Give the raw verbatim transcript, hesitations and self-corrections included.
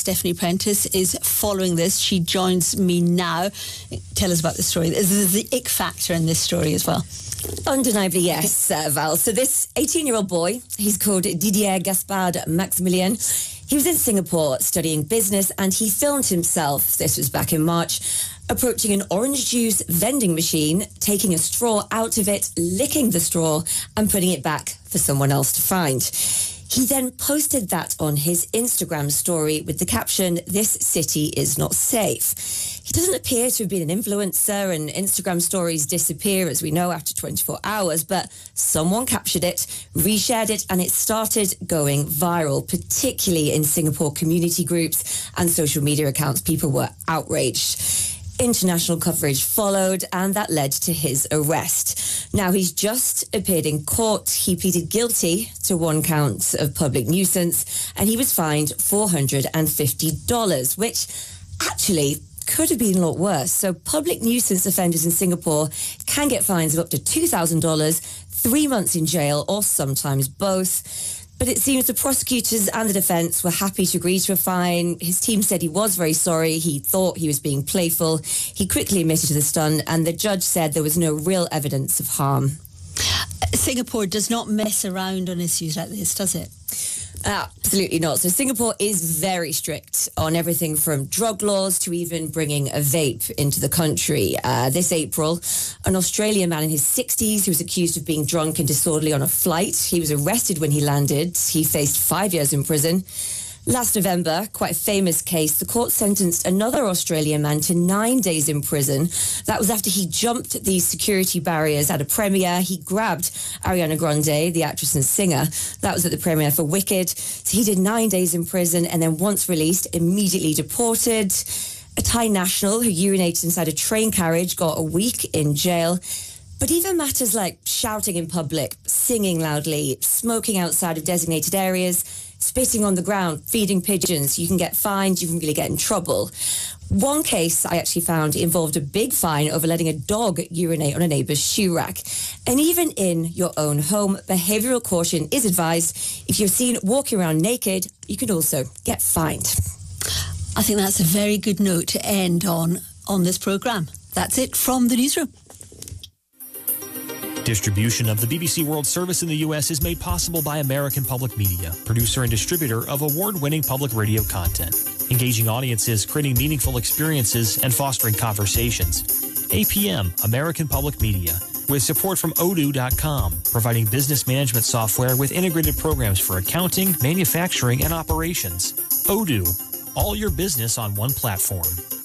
Stephanie Prentice is following this. She joins me now. Tell us about the story. This is the ick factor in this story as well. Undeniably, yes, uh, Val. So this eighteen-year-old boy, he's called Didier Gaspard Maximilien. He was in Singapore studying business and he filmed himself, this was back in March, approaching an orange juice vending machine, taking a straw out of it, licking the straw and putting it back for someone else to find. He then posted that on his Instagram story with the caption, "This city is not safe." He doesn't appear to have been an influencer, and Instagram stories disappear, as we know, after twenty-four hours, but someone captured it, reshared it, and it started going viral, particularly in Singapore community groups and social media accounts. People were outraged. International coverage followed, and that led to his arrest. Now, he's just appeared in court. He pleaded guilty to one count of public nuisance, and he was fined four hundred fifty dollars, which actually could have been a lot worse. So public nuisance offenders in Singapore can get fines of up to two thousand dollars, three months in jail, or sometimes both. But it seems the prosecutors and the defence were happy to agree to a fine. His team said he was very sorry. He thought he was being playful. He quickly admitted to the stunt, and the judge said there was no real evidence of harm. Singapore does not mess around on issues like this, does it? Absolutely not. So Singapore is very strict on everything from drug laws to even bringing a vape into the country. Uh, this April, an Australian man in his sixties who was accused of being drunk and disorderly on a flight. He was arrested when he landed. He faced five years in prison. Last November, quite a famous case, the court sentenced another Australian man to nine days in prison. That was after he jumped these security barriers at a premiere. He grabbed Ariana Grande, the actress and singer. That was at the premiere for Wicked. So he did nine days in prison and then once released, immediately deported. A Thai national who urinated inside a train carriage got a week in jail. But even matters like shouting in public, singing loudly, smoking outside of designated areas, spitting on the ground, feeding pigeons, you can get fined, you can really get in trouble. One case I actually found involved a big fine over letting a dog urinate on a neighbour's shoe rack. And even in your own home, behavioural caution is advised. If you're seen walking around naked, you could also get fined. I think that's a very good note to end on on this programme. That's it from the newsroom. Distribution of the B B C World Service in the U S is made possible by American Public Media, producer and distributor of award-winning public radio content, engaging audiences, creating meaningful experiences, and fostering conversations. A P M, American Public Media, with support from Odoo dot com, providing business management software with integrated programs for accounting, manufacturing, and operations. Odoo, all your business on one platform.